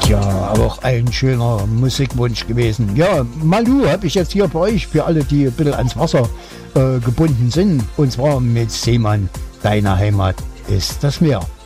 Ja, auch ein schöner Musikwunsch gewesen. Ja, Malu habe ich jetzt hier bei euch für alle, die ein bisschen ans Wasser gebunden sind. Und zwar mit Seemann, deine Heimat ist das Meer.